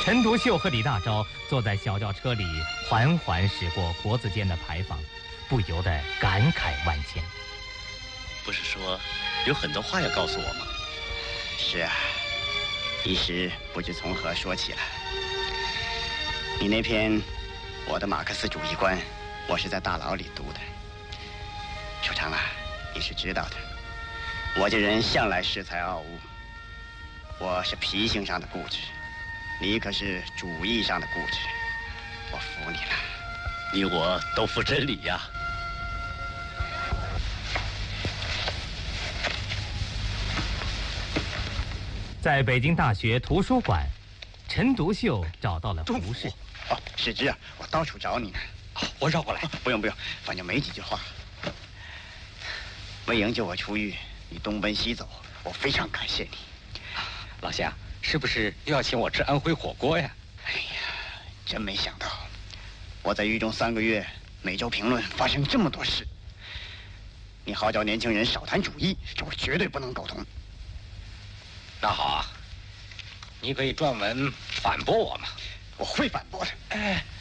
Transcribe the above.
陈独秀和李大钊坐在小轿车里，缓缓驶过国子监的牌坊，不由得感慨万千。 不是说有很多话要告诉我吗？ 是啊，一时不知从何说起了。你那篇《我的马克思主义观》，我是在大牢里读的。楚长啊，你是知道的，我这人向来恃才傲物，我是脾性上的固执，你可是主义上的固执，我服你了。 你我都服真理呀。 在北京大学图书馆，陈独秀找到了胡适。 哦，世之啊，我到处找你呢。 我绕过来。 不用，反正没几句话。魏营救我出狱，你东奔西走，我非常感谢你。 老乡，是不是又要请我吃安徽火锅呀？ 哎呀，真没想到，我在狱中3个月，每周评论发生这么多事。你号召年轻人少谈主义，这我绝对不能苟同。 那好啊，你可以撰文反驳我嘛。 我会反驳的。 哎。